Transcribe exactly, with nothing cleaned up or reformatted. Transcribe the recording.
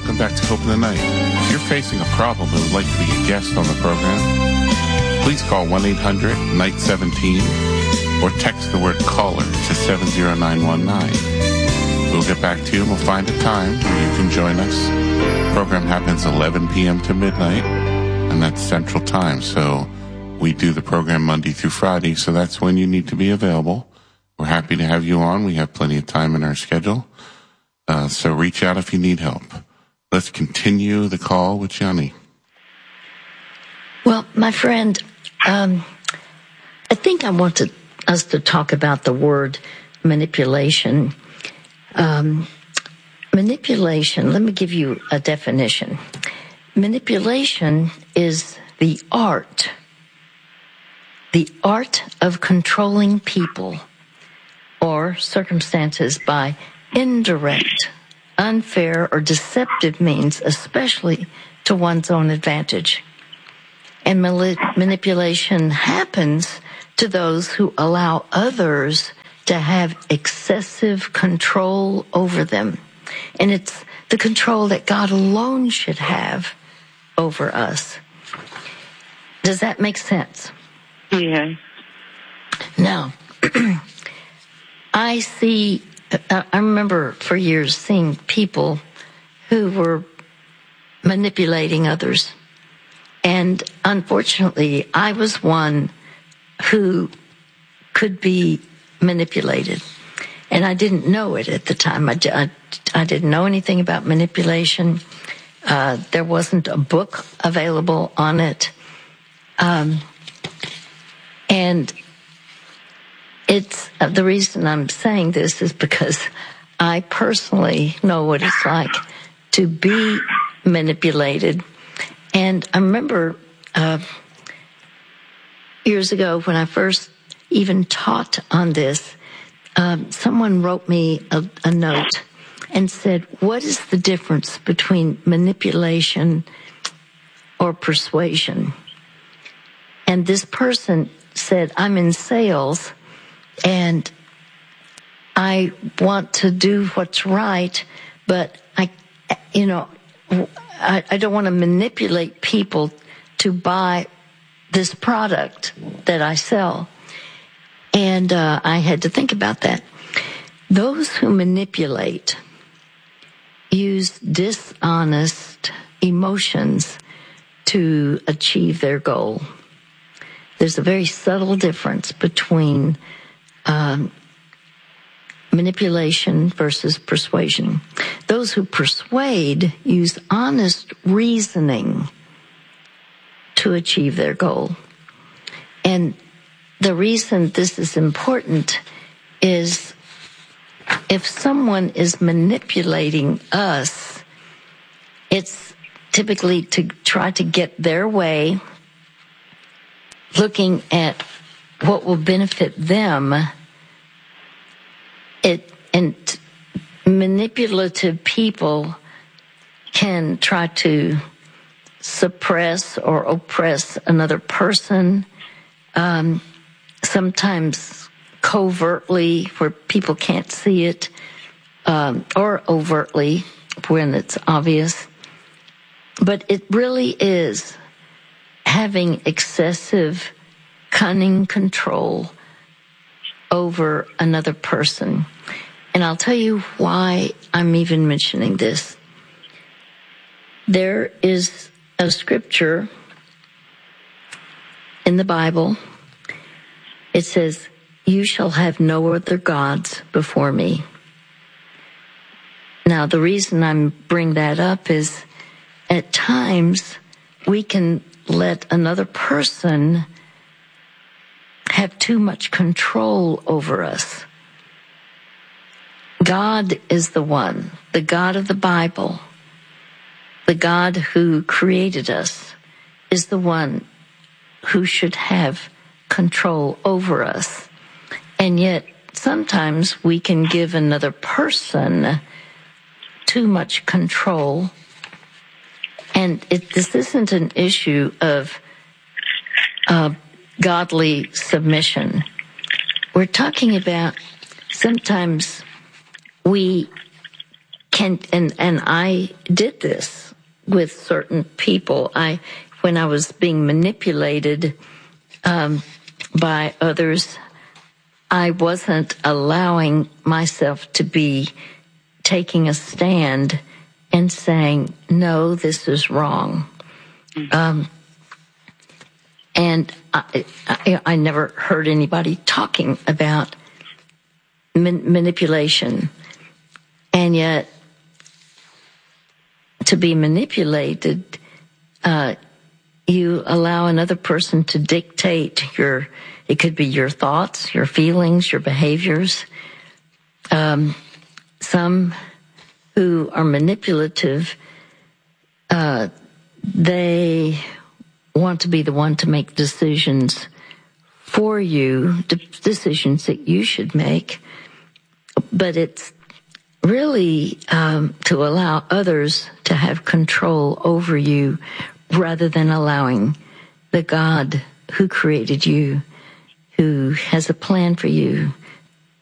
welcome back to Hope in the Night. If you're facing a problem and would like to be a guest on the program, please call one eight hundred night seventeen or text the word caller to seven zero nine one nine. We'll get back to you and we'll find a time where you can join us. The program happens eleven p.m. to midnight, and that's Central Time. So we do the program Monday through Friday, so that's when you need to be available. We're happy to have you on. We have plenty of time in our schedule. Uh, so reach out if you need help. Let's continue the call with Johnny. Well, my friend, um, I think I want to, us to talk about the word manipulation. Um, manipulation, let me give you a definition. Manipulation is the art, the art of controlling people or circumstances by indirect, unfair, or deceptive means, especially to one's own advantage. And manipulation happens to those who allow others to have excessive control over them. And it's the control that God alone should have over us. Does that make sense? Yeah. Now, I see, I remember for years seeing people who were manipulating others. And unfortunately, I was one who could be manipulated. And I didn't know it at the time. I, I, I didn't know anything about manipulation. Uh, there wasn't a book available on it. Um, and it's uh, the reason I'm saying this is because I personally know what it's like to be manipulated. And I remember uh, years ago when I first even taught on this, um, someone wrote me a, a note and said, what is the difference between manipulation or persuasion? And this person said, I'm in sales and I want to do what's right, but I, you know, I, I don't want to manipulate people to buy this product that I sell. And uh, I had to think about that. Those who manipulate use dishonest emotions to achieve their goal. There's a very subtle difference between um, manipulation versus persuasion. Those who persuade use honest reasoning to achieve their goal. And the reason this is important is if someone is manipulating us, it's typically to try to get their way, looking at what will benefit them. It and manipulative people can try to suppress or oppress another person, um, sometimes covertly where people can't see it, um, or overtly when it's obvious. But it really is having excessive, cunning control over another person. And I'll tell you why I'm even mentioning this. There is a scripture in the Bible. It says, you shall have no other gods before me. Now, the reason I'm bring that up is at times we can let another person have too much control over us. God is the one, the God of the Bible, the God who created us, is the one who should have control over us. And yet, sometimes we can give another person too much control. And it, this isn't an issue of uh, godly submission. We're talking about sometimes we can, and, and I did this with certain people. I, when I was being manipulated, um, by others, I wasn't allowing myself to be taking a stand and saying, no, this is wrong. Um, and I, I, I never heard anybody talking about man- manipulation. And yet, to be manipulated, uh, you allow another person to dictate your, it could be your thoughts, your feelings, your behaviors. Um, some who are manipulative, uh, they want to be the one to make decisions for you, decisions that you should make. But it's really um, to allow others to have control over you rather than allowing the God who created you, who has a plan for you,